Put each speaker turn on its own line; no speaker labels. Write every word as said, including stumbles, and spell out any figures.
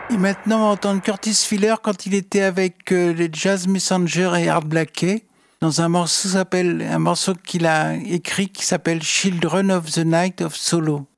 Et maintenant, on va entendre Curtis Fuller quand il était avec euh, les Jazz Messenger et Art Blakey dans un morceau s'appelle un morceau qu'il a écrit qui s'appelle Children of the Night of Solo.